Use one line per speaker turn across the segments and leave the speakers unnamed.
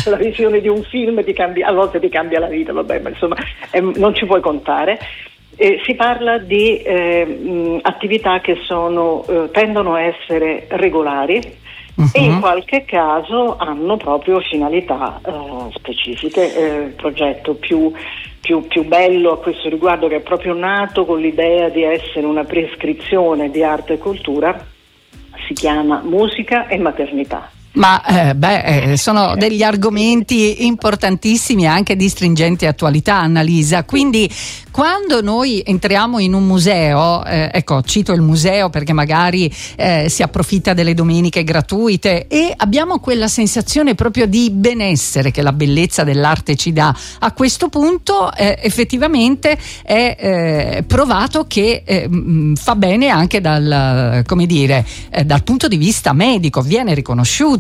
la visione di un film a volte ti cambia la vita, vabbè, ma insomma non ci puoi contare. Si parla di attività che tendono a essere regolari, e in qualche caso hanno proprio finalità specifiche. Il progetto più bello a questo riguardo, che è proprio nato con l'idea di essere una prescrizione di arte e cultura, si chiama Musica e Maternità.
Ma sono degli argomenti importantissimi e anche di stringente attualità, Annalisa. Quindi quando noi entriamo in un museo, cito il museo perché magari si approfitta delle domeniche gratuite e abbiamo quella sensazione proprio di benessere che la bellezza dell'arte ci dà, a questo punto effettivamente è provato che fa bene anche dal punto di vista medico, viene riconosciuto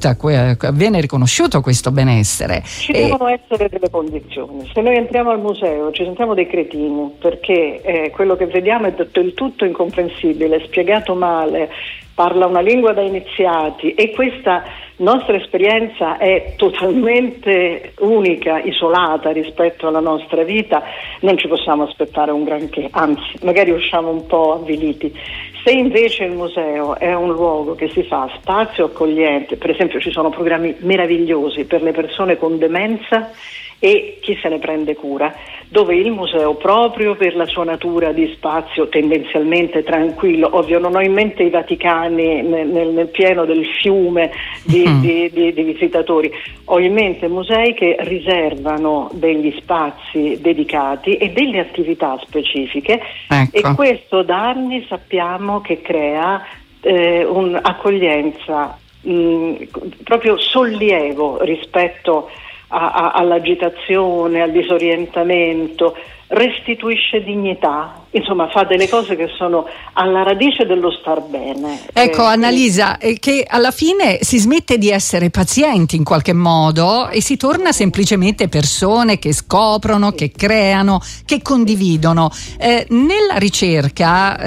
questo benessere.
Ci devono essere delle condizioni. Se noi entriamo al museo ci sentiamo dei cretini, perché quello che vediamo è del tutto incomprensibile, spiegato male, parla una lingua da iniziati, e questa nostra esperienza è totalmente unica, isolata rispetto alla nostra vita. Non ci possiamo aspettare un granché, anzi magari usciamo un po' avviliti. Se invece il museo è un luogo che si fa spazio accogliente, per esempio ci sono programmi meravigliosi per le persone con demenza e chi se ne prende cura, dove il museo, proprio per la sua natura di spazio tendenzialmente tranquillo, ovvio non ho in mente i Vaticani nel pieno del fiume di visitatori, ho in mente musei che riservano degli spazi dedicati e delle attività specifiche, e questo da anni sappiamo che crea un'accoglienza, proprio sollievo rispetto all'agitazione, al disorientamento, restituisce dignità, insomma fa delle cose che sono alla radice dello star bene.
Ecco, Annalisa, che alla fine si smette di essere pazienti in qualche modo e si torna semplicemente persone che scoprono, che creano, che condividono. Nella ricerca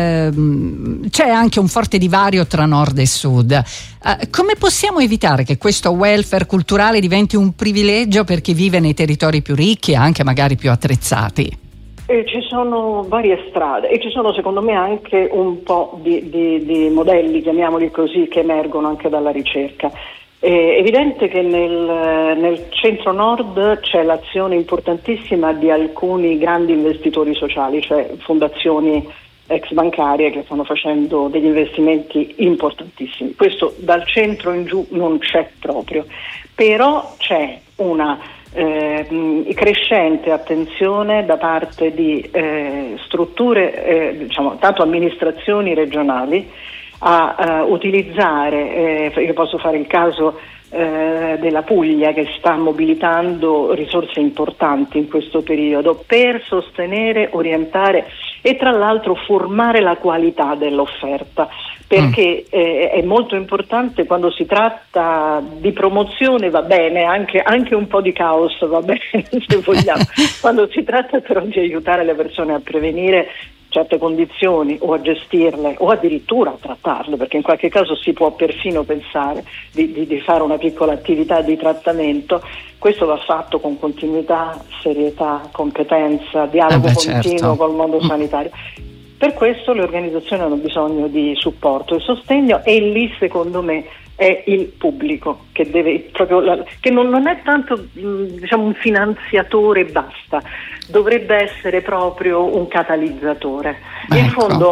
c'è anche un forte divario tra nord e sud. Come possiamo evitare che questo welfare culturale diventi un privilegio per chi vive nei territori più ricchi e anche magari più attrezzati?
Ci sono varie strade e ci sono secondo me anche un po' di modelli, chiamiamoli così, che emergono anche dalla ricerca. È evidente che nel centro-nord c'è l'azione importantissima di alcuni grandi investitori sociali, cioè fondazioni ex bancarie che stanno facendo degli investimenti importantissimi. Questo dal centro in giù non c'è proprio, però c'è una crescente attenzione da parte di strutture, tanto amministrazioni regionali, a utilizzare, io posso fare il caso della Puglia, che sta mobilitando risorse importanti in questo periodo per sostenere, orientare e tra l'altro formare la qualità dell'offerta, perché è molto importante quando si tratta di promozione, va bene, anche un po' di caos va bene se vogliamo, quando si tratta però di aiutare le persone a prevenire certe condizioni o a gestirle o addirittura a trattarle, perché in qualche caso si può perfino pensare di fare una piccola attività di trattamento. Questo va fatto con continuità, serietà, competenza, dialogo continuo certo. Col mondo sanitario. Per questo le organizzazioni hanno bisogno di supporto e sostegno, e lì secondo me è il pubblico che deve che non è tanto un finanziatore e basta, dovrebbe essere proprio un catalizzatore. Ecco. In fondo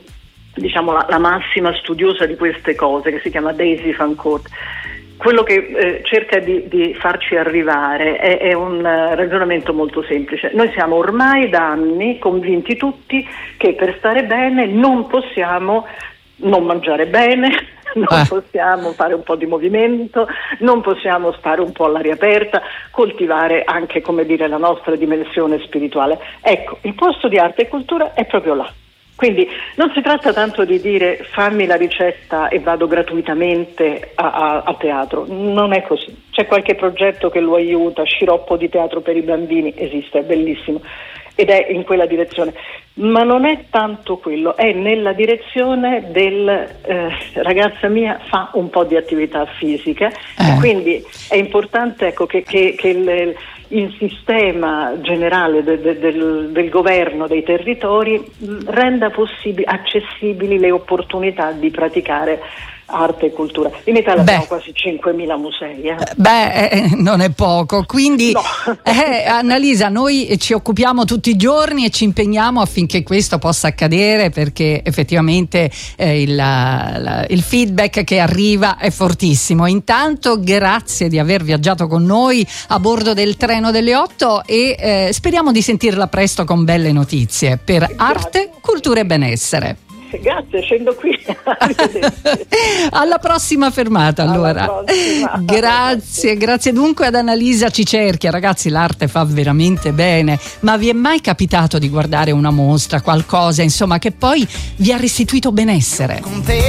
la massima studiosa di queste cose, che si chiama Daisy Fancourt, quello che cerca di farci arrivare è un ragionamento molto semplice. Noi siamo ormai da anni convinti tutti che per stare bene non possiamo non mangiare bene, non possiamo fare un po' di movimento, non possiamo stare un po' all'aria aperta, coltivare anche, la nostra dimensione spirituale. Ecco, il posto di arte e cultura è proprio là. Quindi non si tratta tanto di dire fammi la ricetta e vado gratuitamente a teatro, non è così. C'è qualche progetto che lo aiuta, sciroppo di teatro per i bambini, esiste, è bellissimo. ed è in quella direzione. Ma non è tanto quello, è nella direzione del ragazza mia fa un po' di attività fisica, e quindi è importante, ecco, che il sistema generale del governo dei territori renda accessibili le opportunità di praticare arte e cultura. In Italia abbiamo quasi 5.000 musei.
Non è poco, quindi no. Annalisa, noi ci occupiamo tutti i giorni e ci impegniamo affinché questo possa accadere, perché effettivamente il feedback che arriva è fortissimo. Intanto grazie di aver viaggiato con noi a bordo del treno delle 8 e speriamo di sentirla presto con belle notizie per arte, cultura e benessere.
Grazie, scendo qui.
Alla prossima fermata, allora. Grazie dunque ad Annalisa Cicerchia. Ragazzi, l'arte fa veramente bene, ma vi è mai capitato di guardare una mostra, qualcosa insomma che poi vi ha restituito benessere?